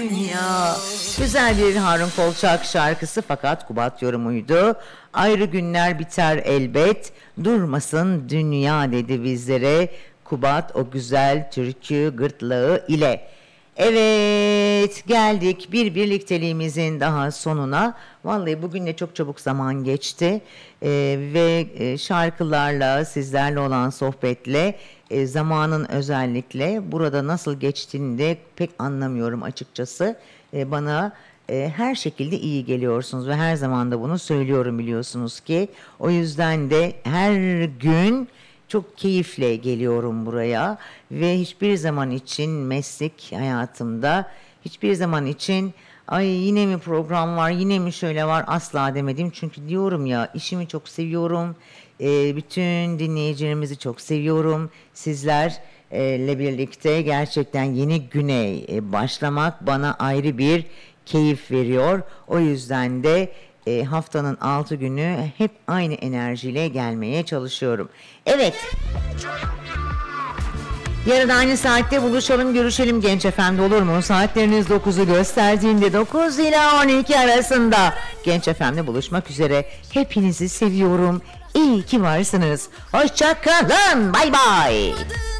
dünya. Güzel bir Harun Kolçak şarkısı fakat Kubat yorumuydu. Ayrı günler biter elbet, durmasın dünya dedi bizlere Kubat o güzel türkü gırtlağı ile. Evet, geldik bir birlikteliğimizin daha sonuna. Vallahi bugün de çok çabuk zaman geçti. Ve şarkılarla, sizlerle olan sohbetle zamanın özellikle burada nasıl geçtiğini de pek anlamıyorum açıkçası. Bana her şekilde iyi geliyorsunuz ve her zaman da bunu söylüyorum biliyorsunuz ki. O yüzden de her gün çok keyifle geliyorum buraya ve hiçbir zaman için meslek hayatımda hiçbir zaman için ay yine mi program var, yine mi şöyle var asla demedim. Çünkü diyorum ya işimi çok seviyorum, bütün dinleyicilerimizi çok seviyorum. Sizlerle birlikte gerçekten yeni güne başlamak bana ayrı bir keyif veriyor. O yüzden de haftanın 6 günü hep aynı enerjiyle gelmeye çalışıyorum. Evet. Yarın aynı saatte buluşalım, görüşelim Genç FM'de olur mu? Saatleriniz 9'u gösterdiğinde 9 ila 12 arasında Genç FM'de buluşmak üzere. Hepinizi seviyorum. İyi ki varsınız. Hoşça kalın. Bay bay.